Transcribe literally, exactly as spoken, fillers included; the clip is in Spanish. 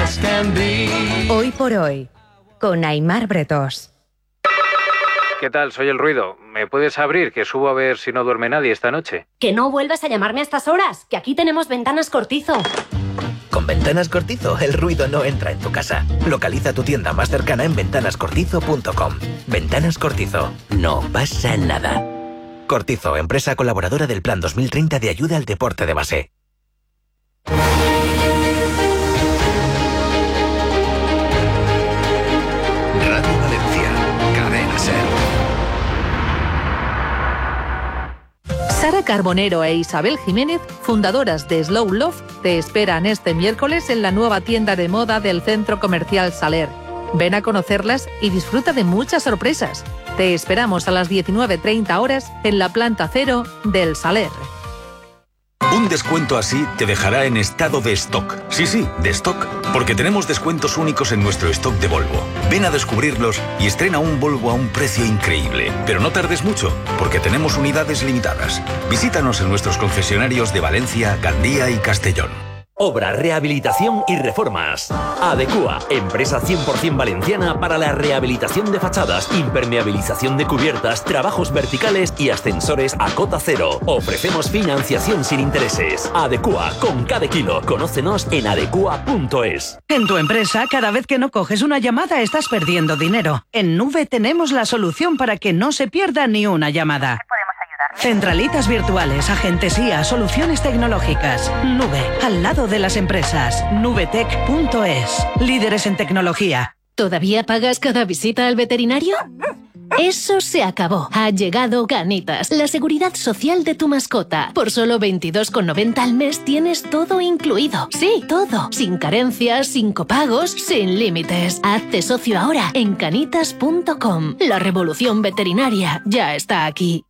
as can be. Hoy por hoy, con Aimar Bretós. ¿Qué tal? Soy El Ruido. ¿Me puedes abrir, que subo a ver si no duerme nadie esta noche? Que no vuelvas a llamarme a estas horas, que aquí tenemos Ventanas Cortizo. Con Ventanas Cortizo, el ruido no entra en tu casa. Localiza tu tienda más cercana en ventanas cortizo punto com. Ventanas Cortizo. No pasa nada. Cortizo, empresa colaboradora del Plan dos mil treinta de ayuda al deporte de base. Radio Valencia, Cadena Ser. Sara Carbonero e Isabel Jiménez, fundadoras de Slow Love, te esperan este miércoles en la nueva tienda de moda del Centro Comercial Saler. Ven a conocerlas y disfruta de muchas sorpresas. Te esperamos a las diecinueve treinta horas en la planta cero del Saler. Un descuento así te dejará en estado de stock. Sí, sí, de stock. Porque tenemos descuentos únicos en nuestro stock de Volvo. Ven a descubrirlos y estrena un Volvo a un precio increíble. Pero no tardes mucho, porque tenemos unidades limitadas. Visítanos en nuestros concesionarios de Valencia, Gandía y Castellón. Obra, rehabilitación y reformas. Adecua, empresa cien por ciento valenciana para la rehabilitación de fachadas, impermeabilización de cubiertas, trabajos verticales y ascensores a cota cero. Ofrecemos financiación sin intereses. Adecua, con cada kilo. Conócenos en adecua punto es. En tu empresa, cada vez que no coges una llamada, estás perdiendo dinero. En Nube tenemos la solución para que no se pierda ni una llamada. Centralitas virtuales, agentes I A, soluciones tecnológicas. Nube, al lado de las empresas. nubetech punto es. Líderes en tecnología. ¿Todavía pagas cada visita al veterinario? Eso se acabó. Ha llegado Ganitas, la seguridad social de tu mascota. Por solo veintidós con noventa al mes tienes todo incluido. Sí, todo. Sin carencias, sin copagos, sin límites. Hazte socio ahora en canitas punto com. La revolución veterinaria ya está aquí.